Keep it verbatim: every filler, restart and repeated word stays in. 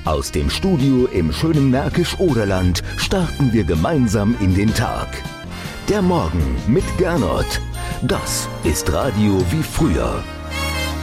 Aus dem Studio im schönen Märkisch-Oderland starten wir gemeinsam in den Tag. Der Morgen mit Gernot. Das ist Radio wie früher.